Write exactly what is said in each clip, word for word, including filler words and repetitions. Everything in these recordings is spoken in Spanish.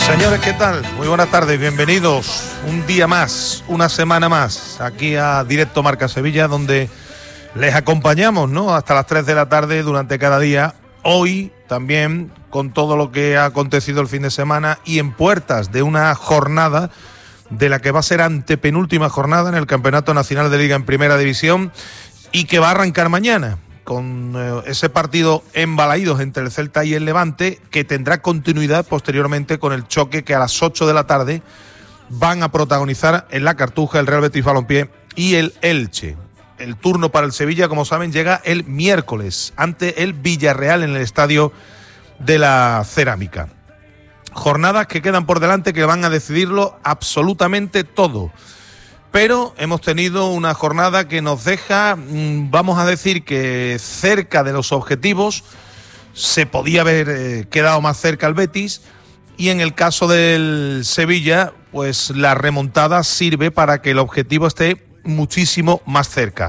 Señores, ¿qué tal? Muy buenas tardes, bienvenidos un día más, una semana más, aquí a Directo Marca Sevilla, donde les acompañamos, ¿no?, hasta las tres de la tarde durante cada día. Hoy también con todo lo que ha acontecido el fin de semana y en puertas de una jornada de la que va a ser antepenúltima jornada en el Campeonato Nacional de Liga en Primera División y que va a arrancar mañana con eh, ese partido en Balaídos entre el Celta y el Levante, que tendrá continuidad posteriormente con el choque que a las ocho de la tarde van a protagonizar en la Cartuja el Real Betis Balompié y el Elche. El turno para el Sevilla, como saben, llega el miércoles ante el Villarreal en el Estadio de la Cerámica. Jornadas que quedan por delante que van a decidirlo absolutamente todo. Pero hemos tenido una jornada que nos deja, vamos a decir que cerca de los objetivos. Se podía haber eh, quedado más cerca el Betis, y en el caso del Sevilla, pues la remontada sirve para que el objetivo esté muchísimo más cerca.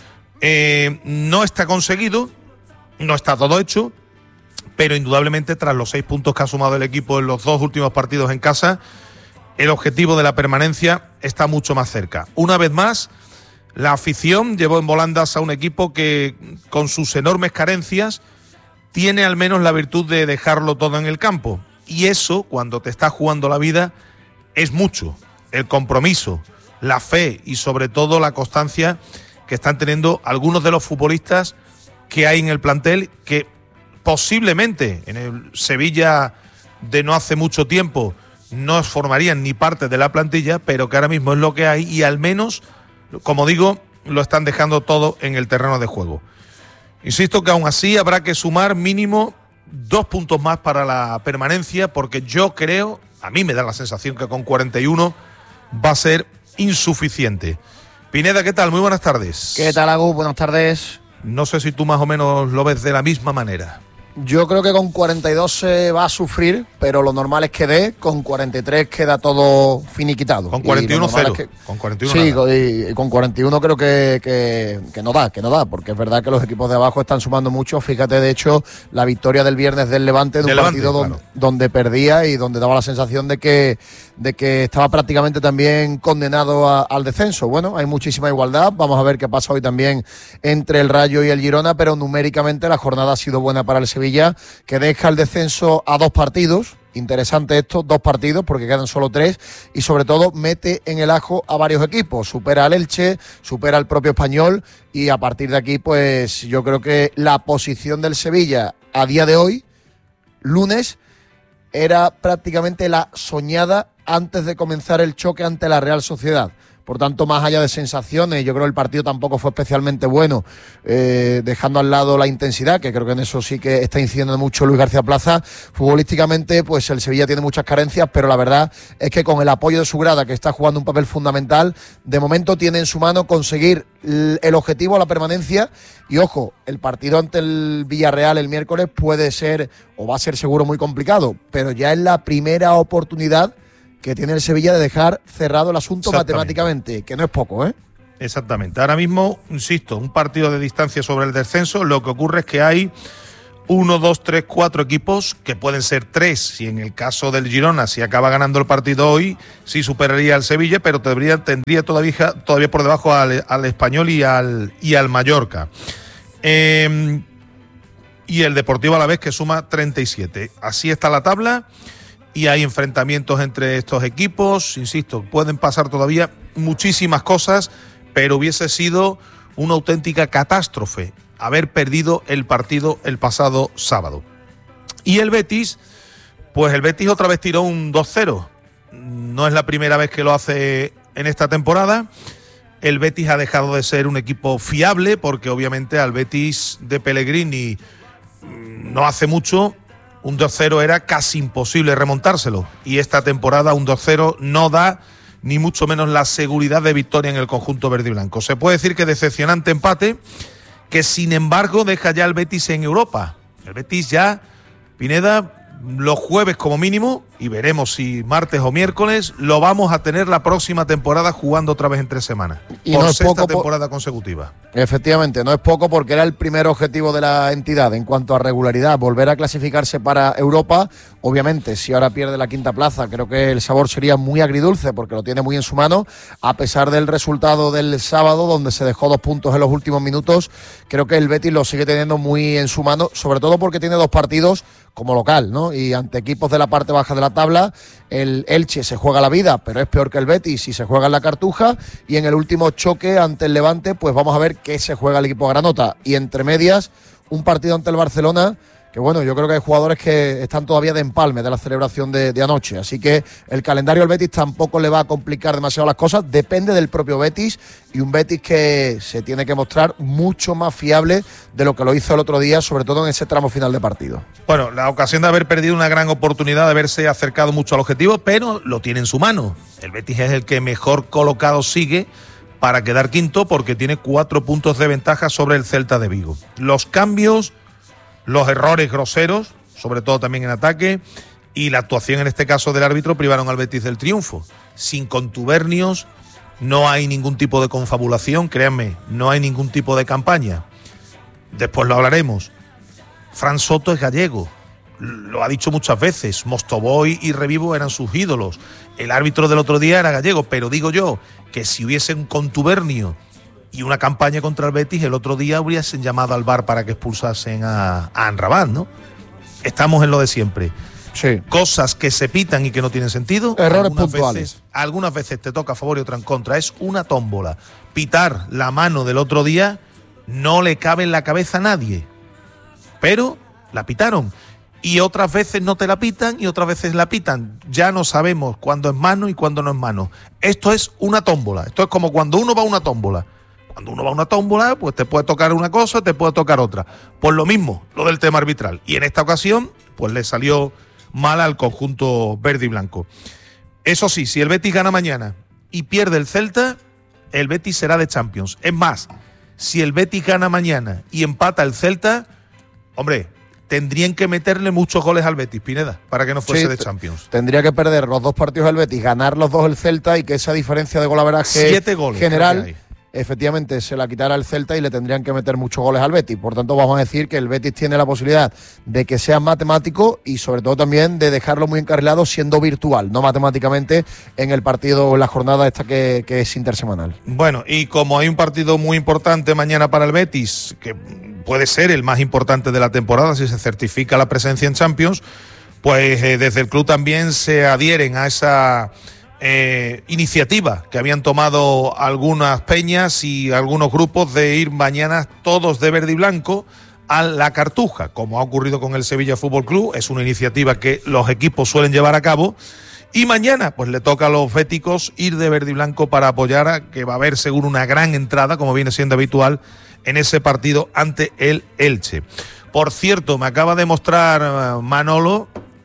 Eh, no está conseguido, no está todo hecho, pero indudablemente tras los seis puntos que ha sumado el equipo en los dos últimos partidos en casa, el objetivo de la permanencia está mucho más cerca. Una vez más, la afición llevó en volandas a un equipo que, con sus enormes carencias, tiene al menos la virtud de dejarlo todo en el campo. Y eso, cuando te está jugando la vida, es mucho. El compromiso, la fe y sobre todo la constancia que están teniendo algunos de los futbolistas que hay en el plantel, que posiblemente en el Sevilla de no hace mucho tiempo no formarían ni parte de la plantilla, pero que ahora mismo es lo que hay y al menos, como digo, lo están dejando todo en el terreno de juego. Insisto que aún así habrá que sumar mínimo dos puntos más para la permanencia, porque yo creo, a mí me da la sensación que con cuarenta y uno va a ser insuficiente. Pineda, ¿qué tal? Muy buenas tardes. ¿Qué tal, Agus? Buenas tardes. No sé si tú más o menos lo ves de la misma manera. Yo creo que con cuarenta y dos se va a sufrir, pero lo normal es que dé. Con cuarenta y tres queda todo finiquitado. Con cuarenta y uno cero. Es que, con cuarenta y uno sí, nada. y con cuarenta y uno creo que, que, que no da, que no da, porque es verdad que los equipos de abajo están sumando mucho. Fíjate, de hecho, la victoria del viernes del Levante, de un Levante, partido donde, claro. donde perdía y donde daba la sensación de que, de que estaba prácticamente también condenado a, al descenso. Bueno, hay muchísima igualdad. Vamos a ver qué pasa hoy también entre el Rayo y el Girona, pero numéricamente la jornada ha sido buena para el Sevilla, que deja el descenso a dos partidos. Interesante esto, dos partidos, porque quedan solo tres, y sobre todo mete en el ajo a varios equipos. Supera al Elche, supera al propio Español, y a partir de aquí, pues yo creo que la posición del Sevilla a día de hoy, lunes, era prácticamente la soñada antes de comenzar el choque ante la Real Sociedad. Por tanto, más allá de sensaciones, yo creo que el partido tampoco fue especialmente bueno, eh, dejando al lado la intensidad, que creo que en eso sí que está incidiendo mucho Luis García Plaza. Futbolísticamente, pues el Sevilla tiene muchas carencias, pero la verdad es que con el apoyo de su grada, que está jugando un papel fundamental, de momento tiene en su mano conseguir el objetivo a la permanencia. Y ojo, el partido ante el Villarreal el miércoles puede ser, o va a ser seguro, muy complicado, pero ya es la primera oportunidad que tiene el Sevilla de dejar cerrado el asunto matemáticamente, que no es poco, ¿eh? Exactamente. Ahora mismo, insisto, un partido de distancia sobre el descenso. Lo que ocurre es que hay uno, dos, tres, cuatro equipos, que pueden ser tres, si en el caso del Girona, si acaba ganando el partido hoy, sí superaría al Sevilla, pero tendría, tendría todavía, todavía por debajo al, al Español y al, y al Mallorca. Eh, y el Deportivo Alavés, que suma treinta y siete. Así está la tabla. Y hay enfrentamientos entre estos equipos, insisto, pueden pasar todavía muchísimas cosas, pero hubiese sido una auténtica catástrofe haber perdido el partido el pasado sábado. Y el Betis, pues el Betis otra vez tiró un dos cero. No es la primera vez que lo hace en esta temporada. El Betis ha dejado de ser un equipo fiable, porque obviamente al Betis de Pellegrini no hace mucho un dos cero era casi imposible remontárselo, y esta temporada un dos cero no da ni mucho menos la seguridad de victoria en el conjunto verde y blanco. Se puede decir que decepcionante empate, que sin embargo deja ya al Betis en Europa. El Betis ya, Pineda, los jueves como mínimo, y veremos si martes o miércoles, lo vamos a tener la próxima temporada jugando otra vez en tres semanas. Y por no es sexta poco temporada por... consecutiva. Efectivamente, no es poco, porque era el primer objetivo de la entidad en cuanto a regularidad, volver a clasificarse para Europa. Obviamente, si ahora pierde la quinta plaza, creo que el sabor sería muy agridulce porque lo tiene muy en su mano, a pesar del resultado del sábado, donde se dejó dos puntos en los últimos minutos. Creo que el Betis lo sigue teniendo muy en su mano, sobre todo porque tiene dos partidos como local, ¿no? Y ante equipos de la parte baja de la tabla, el Elche se juega la vida, pero es peor que el Betis si se juega en la Cartuja, y en el último choque ante el Levante, pues vamos a ver qué se juega el equipo granota. Y entre medias, un partido ante el Barcelona, que bueno, yo creo que hay jugadores que están todavía de empalme de la celebración de, de anoche, así que el calendario del Betis tampoco le va a complicar demasiado las cosas, depende del propio Betis, y un Betis que se tiene que mostrar mucho más fiable de lo que lo hizo el otro día, sobre todo en ese tramo final de partido. Bueno, la ocasión de haber perdido una gran oportunidad, de haberse acercado mucho al objetivo, pero lo tiene en su mano. El Betis es el que mejor colocado sigue para quedar quinto, porque tiene cuatro puntos de ventaja sobre el Celta de Vigo. Los cambios, los errores groseros, sobre todo también en ataque, y la actuación en este caso del árbitro privaron al Betis del triunfo. Sin contubernios, no hay ningún tipo de confabulación, créanme, no hay ningún tipo de campaña. Después lo hablaremos. Fran Soto es gallego, lo ha dicho muchas veces, Mostovoy y Revivo eran sus ídolos. El árbitro del otro día era gallego, pero digo yo que si hubiese un contubernio y una campaña contra el Betis, el otro día hubiesen llamado al V A R para que expulsasen a, a Amrabat, ¿no? Estamos en lo de siempre. Sí. Cosas que se pitan y que no tienen sentido. Errores algunas puntuales. Veces, algunas veces te toca a favor y otra en contra. Es una tómbola. Pitar la mano del otro día no le cabe en la cabeza a nadie. Pero la pitaron. Y otras veces no te la pitan y otras veces la pitan. Ya no sabemos cuándo es mano y cuándo no es mano. Esto es una tómbola. Esto es como cuando uno va a una tómbola. Cuando uno va a una tómbola, pues te puede tocar una cosa, te puede tocar otra. Pues lo mismo, lo del tema arbitral. Y en esta ocasión, pues le salió mal al conjunto verde y blanco. Eso sí, si el Betis gana mañana y pierde el Celta, el Betis será de Champions. Es más, si el Betis gana mañana y empata el Celta, hombre, tendrían que meterle muchos goles al Betis, Pineda, para que no fuese sí, de Champions. Tendría que perder los dos partidos el Betis, ganar los dos el Celta, y que esa diferencia de golaveraje Siete goles, general efectivamente se la quitará el Celta y le tendrían que meter muchos goles al Betis. Por tanto, vamos a decir que el Betis tiene la posibilidad de que sea matemático y sobre todo también de dejarlo muy encarrilado siendo virtual, no matemáticamente, en el partido, en la jornada esta que, que es intersemanal. Bueno, y como hay un partido muy importante mañana para el Betis, que puede ser el más importante de la temporada si se certifica la presencia en Champions, pues eh, desde el club también se adhieren a esa Eh, iniciativa que habían tomado algunas peñas y algunos grupos de ir mañana todos de verde y blanco a la Cartuja, como ha ocurrido con el Sevilla Fútbol Club. Es una iniciativa que los equipos suelen llevar a cabo, y mañana pues le toca a los béticos ir de verde y blanco para apoyar, a que va a haber seguro una gran entrada, como viene siendo habitual en ese partido ante el Elche. Por cierto, me acaba de mostrar Manolo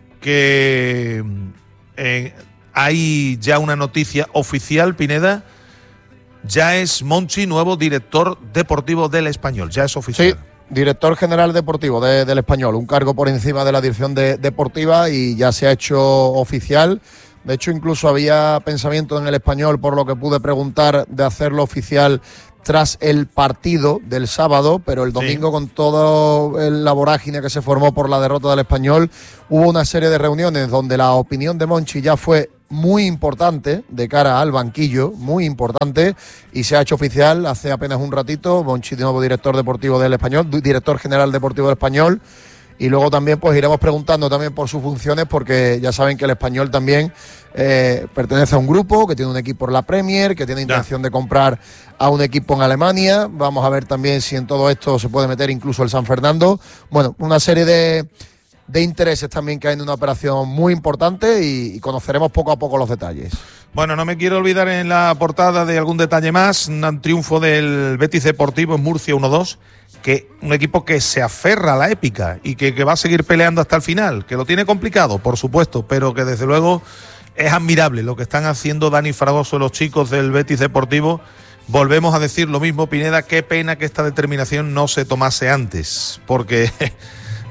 que eh, hay ya una noticia oficial, Pineda. Ya es Monchi nuevo director deportivo del Español, ya es oficial. Sí, director general deportivo de, del Español, un cargo por encima de la dirección de, deportiva, y ya se ha hecho oficial. De hecho, incluso había pensamiento en el Español, por lo que pude preguntar, de hacerlo oficial tras el partido del sábado, pero el domingo, sí, con toda la vorágine que se formó por la derrota del Español, hubo una serie de reuniones donde la opinión de Monchi ya fue muy importante de cara al banquillo, muy importante, y se ha hecho oficial hace apenas un ratito. Monchi, de nuevo director deportivo del Español, director general deportivo del Español. Y luego también pues iremos preguntando también por sus funciones, porque ya saben que el Español también eh, pertenece a un grupo que tiene un equipo en la Premier, que tiene intención de comprar a un equipo en Alemania. Vamos a ver también si en todo esto se puede meter incluso el San Fernando. Bueno, una serie de, de intereses también que hay en una operación muy importante, y, y conoceremos poco a poco los detalles. Bueno, no me quiero olvidar en la portada de algún detalle más. Un triunfo del Betis Deportivo en Murcia uno dos, que un equipo que se aferra a la épica y que, que va a seguir peleando hasta el final, que lo tiene complicado, por supuesto, pero que desde luego es admirable lo que están haciendo Dani Fragoso y los chicos del Betis Deportivo. Volvemos a decir lo mismo, Pineda, qué pena que esta determinación no se tomase antes, porque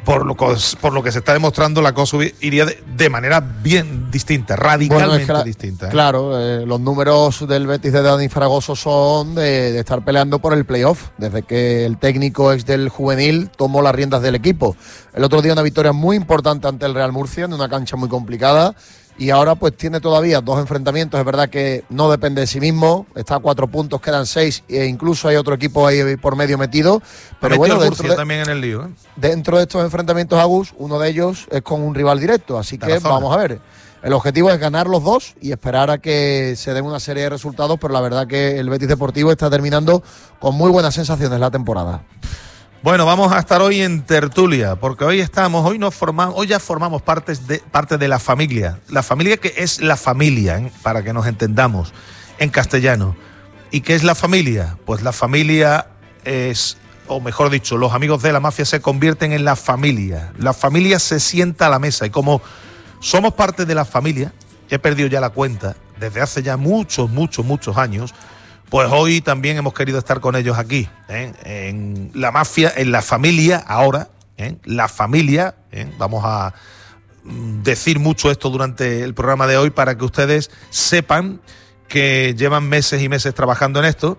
por lo, por lo que se está demostrando, la cosa iría de, de manera bien distinta, radicalmente bueno, es que la, distinta. ¿eh? Claro, eh, los números del Betis de Dani Fragoso son de, de estar peleando por el playoff, desde que el técnico ex del juvenil tomó las riendas del equipo. El otro día una victoria muy importante ante el Real Murcia, en una cancha muy complicada, y ahora pues tiene todavía dos enfrentamientos. Es verdad que no depende de sí mismo, está a cuatro puntos, quedan seis, e incluso hay otro equipo ahí por medio metido, pero bueno, dentro de, también en el lío, ¿eh? dentro de estos enfrentamientos, Agus, uno de ellos es con un rival directo, así que vamos a ver. El objetivo es ganar los dos y esperar a que se den una serie de resultados, pero la verdad que el Betis Deportivo está terminando con muy buenas sensaciones la temporada. Bueno, vamos a estar hoy en tertulia, porque hoy estamos, hoy nos formamos, hoy ya formamos partes de, parte de la familia. La familia que es la familia, ¿eh? Para que nos entendamos en castellano. ¿Y qué es la familia? Pues la familia es, o mejor dicho, los amigos de la mafia se convierten en la familia. La familia se sienta a la mesa y como somos parte de la familia, he perdido ya la cuenta, desde hace ya muchos, muchos, muchos años, pues hoy también hemos querido estar con ellos aquí, ¿eh? En la mafia, en la familia, ahora, ¿eh? La familia, ¿eh? Vamos a decir mucho esto durante el programa de hoy para que ustedes sepan que llevan meses y meses trabajando en esto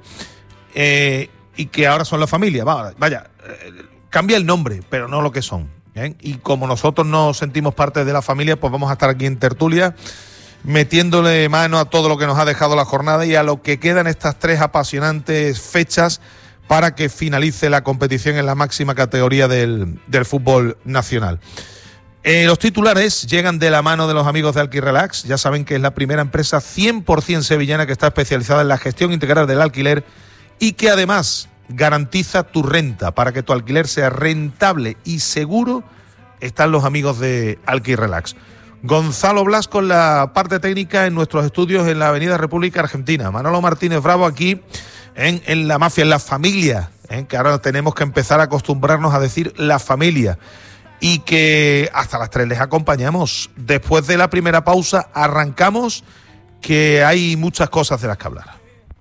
eh, y que ahora son la familia. Vaya, vaya eh, cambia el nombre, pero no lo que son, ¿eh? Y como nosotros nos sentimos parte de la familia, pues vamos a estar aquí en tertulia, metiéndole mano a todo lo que nos ha dejado la jornada y a lo que quedan estas tres apasionantes fechas para que finalice la competición en la máxima categoría del, del fútbol nacional. Eh, los titulares llegan de la mano de los amigos de Alquirelax. Ya saben que es la primera empresa cien por ciento sevillana que está especializada en la gestión integral del alquiler y que además garantiza tu renta. Para que tu alquiler sea rentable y seguro, están los amigos de Alquirelax. Gonzalo Blas con la parte técnica en nuestros estudios en la Avenida República Argentina. Manolo Martínez Bravo aquí en, en la mafia, en la familia, ¿eh? Que ahora tenemos que empezar a acostumbrarnos a decir la familia. Y que hasta las tres les acompañamos. Después de la primera pausa arrancamos, que hay muchas cosas de las que hablar.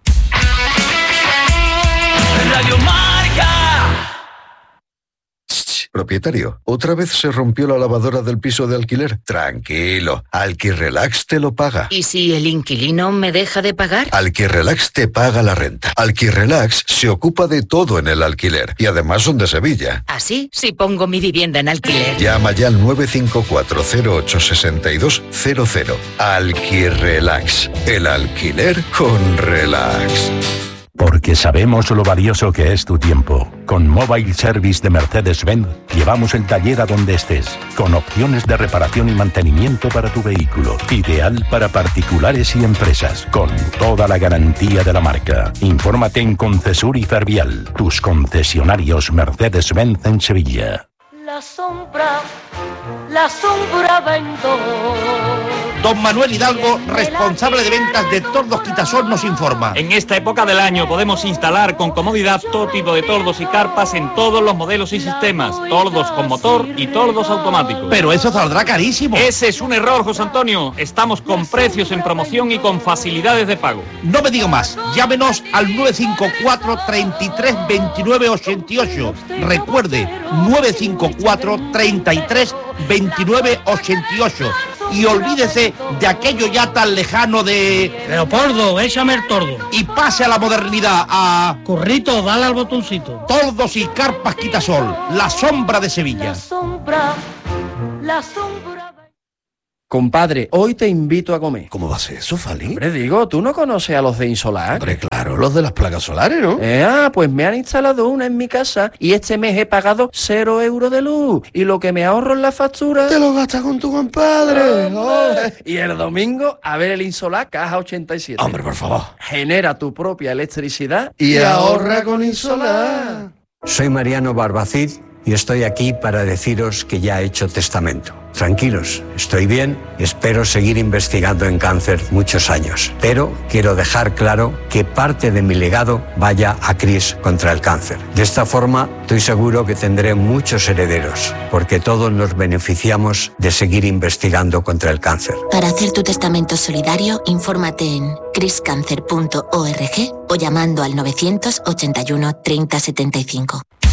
Radio Marca. Propietario, ¿otra vez se rompió la lavadora del piso de alquiler? Tranquilo, Alquirelax te lo paga. ¿Y si el inquilino me deja de pagar? Alquirelax te paga la renta. Alquirelax se ocupa de todo en el alquiler y además son de Sevilla. ¿Así? Si pongo mi vivienda en alquiler. Llama ya al nueve cinco cuatro cero ocho seis dos cero cero. Alquirelax, el alquiler con relax. Porque sabemos lo valioso que es tu tiempo. Con Mobile Service de Mercedes-Benz llevamos el taller a donde estés, con opciones de reparación y mantenimiento para tu vehículo. Ideal para particulares y empresas, con toda la garantía de la marca. Infórmate en Concesur y Fervial, tus concesionarios Mercedes-Benz en Sevilla. La sombra, la sombra vendó. Don Manuel Hidalgo, responsable de ventas de Tordos Quitasol, nos informa. En esta época del año podemos instalar con comodidad todo tipo de tordos y carpas en todos los modelos y sistemas. Tordos con motor y tordos automáticos. Pero eso saldrá carísimo. Ese es un error, José Antonio. Estamos con precios en promoción y con facilidades de pago. No me digo más. Llámenos al nueve cinco cuatro, treinta y tres, veintinueve ochenta y ocho. Recuerde, nueve cinco cuatro, treinta y tres, veintinueve ochenta y ocho. Y olvídese de aquello ya tan lejano de... Leopoldo, échame el tordo. Y pase a la modernidad, a... Corrito, dale al botoncito. Tordos y carpas Quitasol, la sombra de Sevilla. La sombra, la sombra... Compadre, hoy te invito a comer. ¿Cómo va a ser eso, Fali? Hombre, digo, ¿tú no conoces a los de Insolar? Hombre, claro, los de las placas solares, ¿no? Eh, ah, pues me han instalado una en mi casa y este mes he pagado cero euros de luz. Y lo que me ahorro en la factura... ¡Te lo gastas con tu compadre! Oh. Y el domingo, a ver el Insolar Caja ochenta y siete. Hombre, por favor. Genera tu propia electricidad y, y ahorra con Insolar. Soy Mariano Barbacid y estoy aquí para deciros que ya he hecho testamento. Tranquilos, estoy bien y espero seguir investigando en cáncer muchos años. Pero quiero dejar claro que parte de mi legado vaya a Cris contra el cáncer. De esta forma, estoy seguro que tendré muchos herederos, porque todos nos beneficiamos de seguir investigando contra el cáncer. Para hacer tu testamento solidario, infórmate en cris cáncer punto org o llamando al novecientos ochenta y uno, treinta setenta y cinco.